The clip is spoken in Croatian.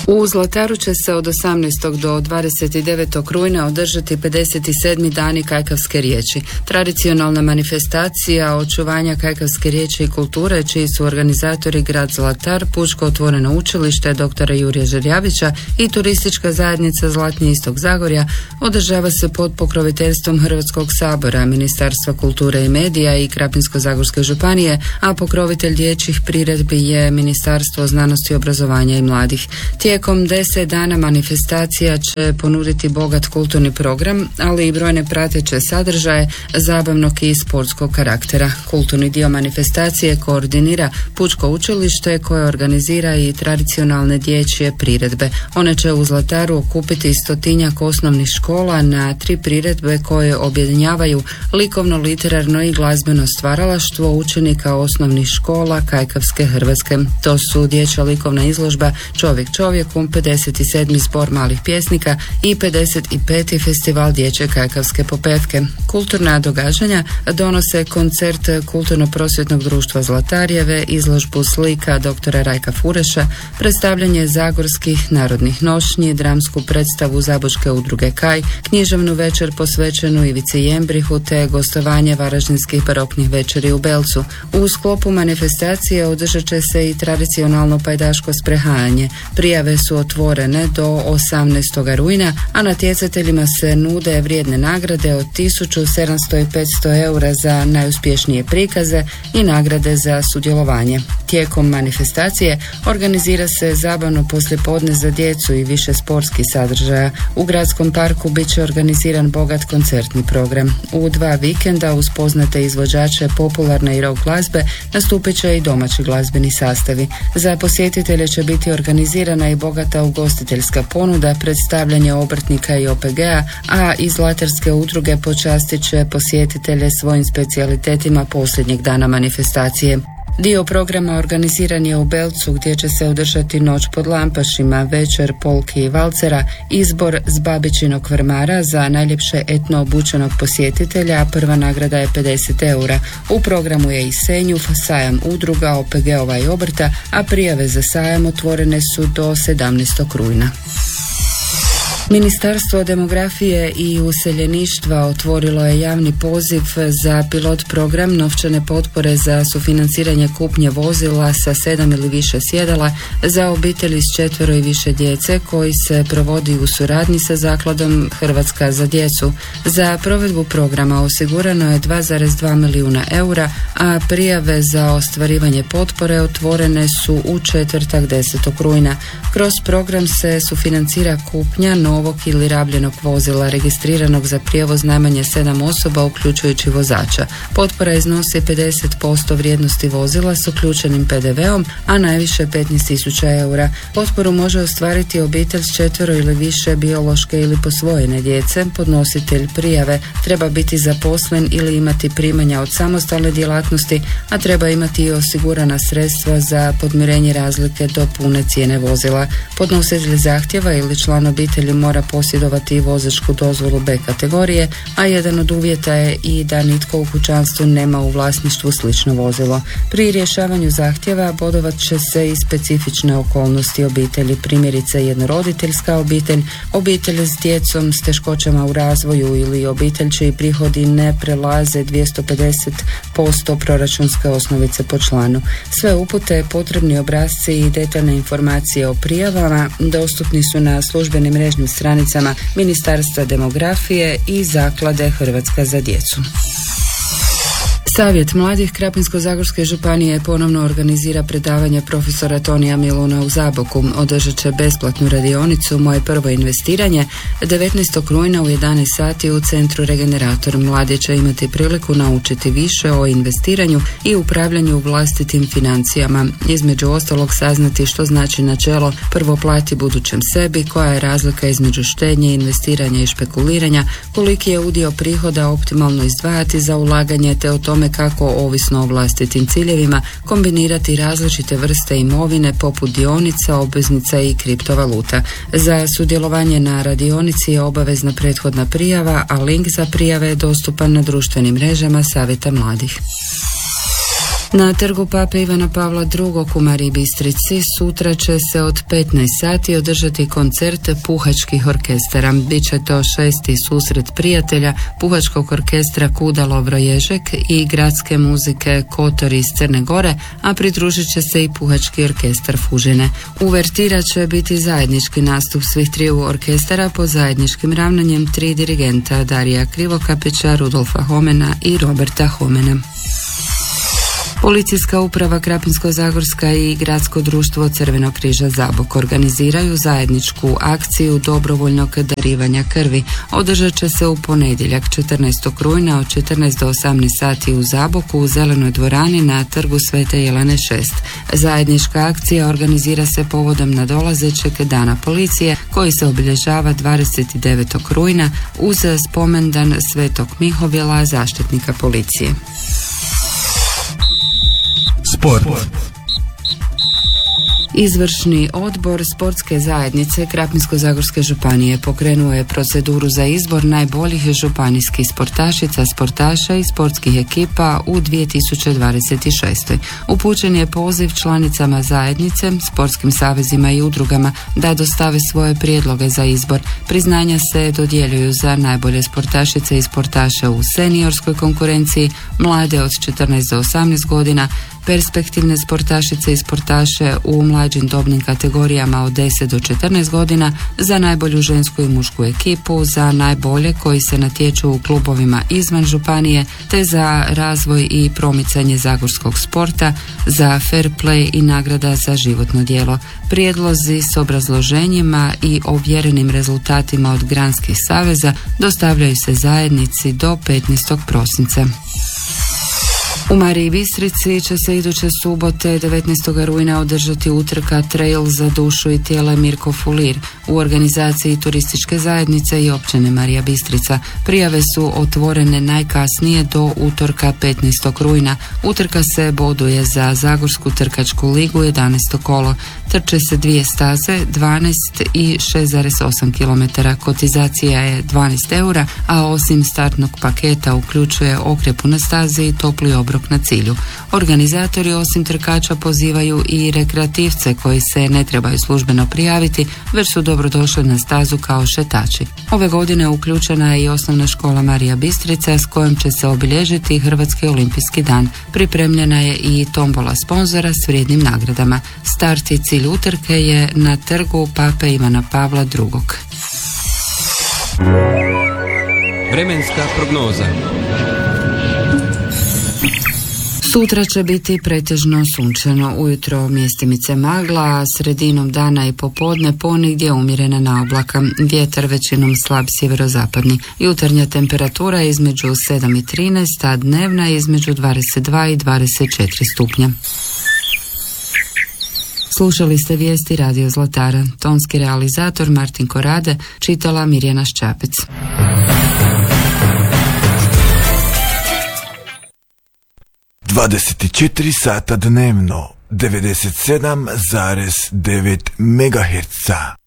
U Zlataru će se od 18. do 29. rujna održati 57. dani kajkavske riječi. Tradicionalna manifestacija očuvanja kajkavske riječi i kulture, čiji su organizatori grad Zlatar, Pučko otvoreno učilište dr. Jurija Žerjavića i turistička zajednica Zlatni istok Zagorja, održava se pod pokroviteljstvom Hrvatskog sabora, Ministarstva kulture i medija i Krapinsko-zagorske županije, a pokrovitelj dječjih priredbi je Ministarstvo znanosti, obrazovanja i mladih. Tijekom 10 dana manifestacija će ponuditi bogat kulturni program, ali i brojne prateće sadržaje zabavnog i sportskog karaktera. Kulturni dio manifestacije koordinira Pučko učilište koje organizira i tradicionalne dječje priredbe. One će u Zlataru okupiti 100-tinjak osnovnih škola na 3 priredbe koje objedinjavaju likovno, literarno i glazbeno stvaralaštvo učenika osnovnih škola Kajkavske Hrvatske. To su dječja likovna izložba Čovjek čovjeku, 57. zbor malih pjesnika i 55. festival dječje kajkavske popevke. Kulturna događanja donose koncert Kulturno-prosvjetnog društva Zlatarjeve, izložbu slika dr. Rajka Fureša, predstavljanje zagorskih narodnih nošnji, dramsku predstavu Zabočke udruge Kaj, književnu večer posvećenu Ivici Jembrihu te gostovanje varaždinskih baroknih večeri u Belcu. U sklopu manifestacije održat će se i tradicionalno pajdaško sprehajanje. Prijave su otvorene do 18. rujna, a natjecateljima se nude vrijedne nagrade od 1700 i 500 eura za najuspješnije prikaze i nagrade za sudjelovanje. Tijekom manifestacije organizira se zabavno poslijepodne za djecu i više sportskih sadržaja. U gradskom parku bit će organiziran bogat koncertni program. U 2 vikenda uz poznate izvođače popularne i rock glazbe nastupit će i domaći glazbeni sastavi. Za posjetitelje će biti organizirana i bogata ugostiteljska ponuda, predstavljanje obrtnika i OPG-a, a iz Zlatarske udruge počastit će posjetitelje svojim specijalitetima posljednjeg dana manifestacije. Dio programa organiziran je u Belcu gdje će se održati noć pod lampašima, večer polki i valcera, izbor z babičinog vrmara za najljepše etno obučenog posjetitelja, a prva nagrada je 50 eura. U programu je i Senjuf, sajam udruga, OPG-ova i obrta, a prijave za sajam otvorene su do 17. rujna. Ministarstvo demografije i useljeništva otvorilo je javni poziv za pilot program novčane potpore za sufinanciranje kupnje vozila sa 7 ili više sjedala za obitelji s 4 i više djece koji se provodi u suradnji sa zakladom Hrvatska za djecu. Za provedbu programa osigurano je 2,2 milijuna eura, a prijave za ostvarivanje potpore otvorene su u četvrtak 10. rujna. Kroz program se sufinancira kupnja novog ili rabljenog vozila registriranog za prijevoz najmanje 7 osoba uključujući vozača. Potpora iznosi 50% vrijednosti vozila s uključenim PDV-om, a najviše 15.000 eura. Potporu može ostvariti obitelj s 4 ili više biološke ili posvojene djece. Podnositelj prijave treba biti zaposlen ili imati primanja od samostalne djelatnosti, a treba imati i osigurana sredstva za podmirenje razlike do pune cijene vozila. Podnositelj zahtjeva ili član obitelji mora posjedovati i vozačku dozvolu B kategorije, a jedan od uvjeta je i da nitko u kućanstvu nema u vlasništvu slično vozilo. Pri rješavanju zahtjeva bodovat će se i specifične okolnosti obitelji, primjerice jednoroditeljska obitelj, obitelj s djecom s teškoćama u razvoju ili obitelj čiji prihodi ne prelaze 250% proračunske osnovice po članu. Sve upute, potrebni obrasci i detaljne informacije o prijavama dostupni su na službenim mrežnim stranicama Ministarstva demografije i Zaklade Hrvatska za djecu. Savjet mladih Krapinsko-zagorske županije ponovno organizira predavanje profesora Tonija Miluna u Zaboku. Održat će besplatnu radionicu Moje prvo investiranje 19. rujna u 11 sati u centru Regenerator. Mladi će imati priliku naučiti više o investiranju i upravljanju vlastitim financijama. Između ostalog saznati što znači načelo prvo plati budućem sebi, koja je razlika između štednje, investiranja i špekuliranja, koliki je udio prihoda optimalno izdvajati za ulaganje te o tome kako, ovisno o vlastitim ciljevima, kombinirati različite vrste imovine poput dionica, obveznica i kriptovaluta. Za sudjelovanje na radionici je obavezna prethodna prijava, a link za prijave je dostupan na društvenim mrežama Savjeta mladih. Na trgu Pape Ivana Pavla II. U Mariji Bistrici sutra će se od 15 sati održati koncert puhačkih orkestara. Biće to 6. susret prijatelja puhačkog orkestra Kuda Lovro Ježek i gradske muzike Kotori iz Crne Gore, a pridružit će se i puhački orkestar Fužine. Uvertira će biti zajednički nastup svih triju orkestara pod zajedničkim ravnanjem 3 dirigenta Darija Krivokapića, Rudolfa Homena i Roberta Homena. Policijska uprava Krapinsko-zagorska i Gradsko društvo Crvenog križa Zabok organiziraju zajedničku akciju dobrovoljnog darivanja krvi. Održat će se u ponedjeljak 14. rujna od 14 do 18 sati u Zaboku u Zelenoj dvorani na trgu Svete Jelene 6. Zajednička akcija organizira se povodom nadolazećeg dana policije koji se obilježava 29. rujna uz spomendan Svetog Mihovila, zaštitnika policije. Sport. Izvršni odbor sportske zajednice Krapinsko-zagorske županije pokrenuo je proceduru za izbor najboljih županijskih sportašica, sportaša i sportskih ekipa u 2026. Upućen je poziv članicama zajednice, sportskim savezima i udrugama da dostave svoje prijedloge za izbor. Priznanja se dodjeljuju za najbolje sportašice i sportaše u seniorskoj konkurenciji, mlade od 14 do 18 godina, perspektivne sportašice i sportaše u mlađim dobnim kategorijama od 10 do 14 godina, za najbolju žensku i mušku ekipu, za najbolje koji se natječu u klubovima izvan županije, te za razvoj i promicanje zagorskog sporta, za fair play i nagrada za životno djelo. Prijedlozi s obrazloženjima i ovjerenim rezultatima od granskih saveza dostavljaju se zajednici do 15. prosinca. U Mariji Bistrici će se iduće subote 19. rujna održati utrka Trail za dušu i tijelo Mirko Fulir u organizaciji turističke zajednice i općine Marija Bistrica. Prijave su otvorene najkasnije do utorka 15. rujna. Utrka se boduje za Zagorsku trkačku ligu 11. kolo. Trče se 2 staze, 12 i 6,8 km. Kotizacija je 12 eura, a osim startnog paketa uključuje okrjepu na stazi i topli obrok na cilju. Organizatori osim trkača pozivaju i rekreativce koji se ne trebaju službeno prijaviti, već su dobrodošli na stazu kao šetači. Ove godine uključena je i osnovna škola Marija Bistrica s kojom će se obilježiti Hrvatski olimpijski dan. Pripremljena je i tombola sponzora s vrijednim nagradama. Start i cilj utrke je na trgu Pape Ivana Pavla II. Vremenska prognoza. Sutra će biti pretežno sunčano, ujutro mjestimice magla, a sredinom dana i popodne ponegdje umjerena na oblaka, vjetar većinom slab sjeverozapadni. Jutarnja temperatura je između 7 i 13, a dnevna je između 22 i 24 stupnja. Slušali ste vijesti Radio Zlatara. Tonski realizator Martin Korade, čitala Mirjana Ščapec. ...24 sata dnevno, 97,9 MHz.